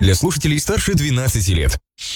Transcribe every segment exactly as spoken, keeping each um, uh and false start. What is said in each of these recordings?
для слушателей старше двенадцати лет.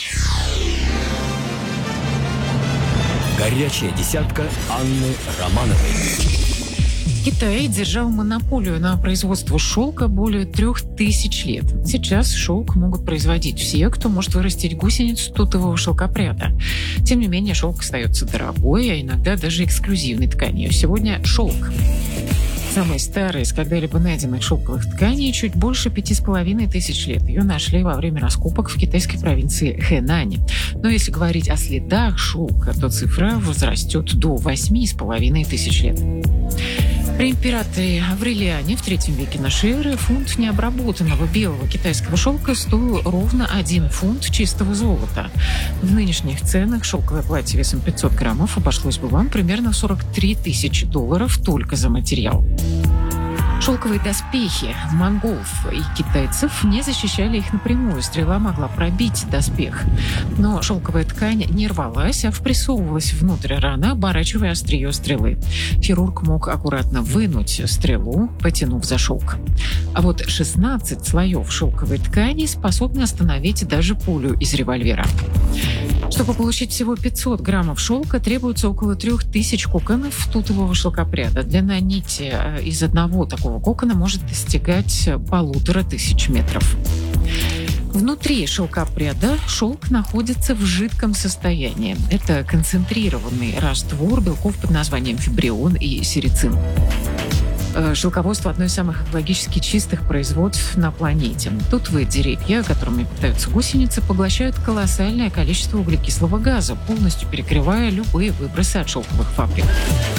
Горячая десятка Анны Романовой. Китай держал монополию на производство шелка более трех тысяч лет. Сейчас шелк могут производить все, кто может вырастить гусениц тутового шелкопряда. Тем не менее, шелк остается дорогой, а иногда даже эксклюзивной тканью. Сегодня шелк. Самая старая из когда-либо найденных шелковых тканей чуть больше пяти с половиной тысяч лет. Ее нашли во время раскопок в китайской провинции Хэнань. Но если говорить о следах шелка, то цифра возрастет до восьми с половиной тысяч лет. При императоре Аврелиане в третьем веке нашей эры фунт необработанного белого китайского шелка стоил ровно один фунт чистого золота. В нынешних ценах шелковое платье весом пятьсот граммов обошлось бы вам примерно в сорок три тысячи долларов только за материал. Шелковые доспехи монголов и китайцев не защищали их напрямую. Стрела могла пробить доспех. Но шелковая ткань не рвалась, а впрессовывалась внутрь раны, оборачивая острие стрелы. Хирург мог аккуратно вынуть стрелу, потянув за шелк. А вот шестнадцать слоев шелковой ткани способны остановить даже пулю из револьвера. Чтобы получить всего пятьсот граммов шелка, требуется около трех тысяч коконов тутового шелкопряда. Длина нити из одного такого кокона может достигать полутора тысяч метров. Внутри шелкопряда шелк находится в жидком состоянии. Это концентрированный раствор белков под названием фибрион и серицин. Шелководство – одно из самых экологически чистых производств на планете. Тутовые деревья, которыми питаются гусеницы, поглощают колоссальное количество углекислого газа, полностью перекрывая любые выбросы от шелковых фабрик.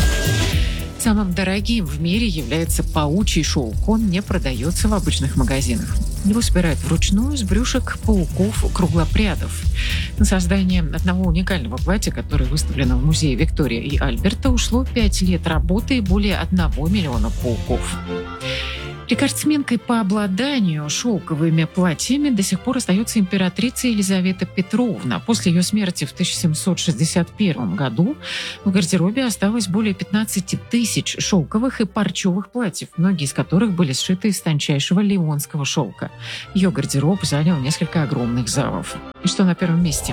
Самым дорогим в мире является паучий шелк. Он не продается в обычных магазинах. Его собирают вручную с брюшек пауков-круглопрядов. На создание одного уникального платья, которое выставлено в музее Виктория и Альберта, ушло пять лет работы и более одного миллиона пауков. Рекордсменкой по обладанию шелковыми платьями до сих пор остается императрица Елизавета Петровна. После ее смерти в тысяча семьсот шестьдесят первом году в гардеробе осталось более пятнадцати тысяч шелковых и парчевых платьев, многие из которых были сшиты из тончайшего леонского шелка. Ее гардероб занял несколько огромных залов. И что на первом месте?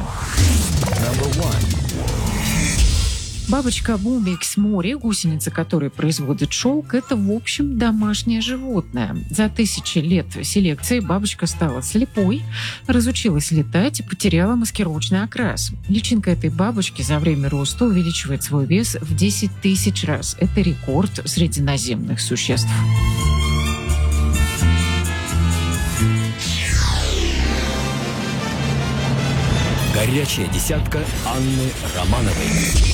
Бабочка Бумбекс море, гусеница которой производит шелк, это, в общем, домашнее животное. За тысячи лет селекции бабочка стала слепой, разучилась летать и потеряла маскировочный окрас. Личинка этой бабочки за время роста увеличивает свой вес в десять тысяч раз. Это рекорд среди наземных существ. Горячая десятка Анны Романовой.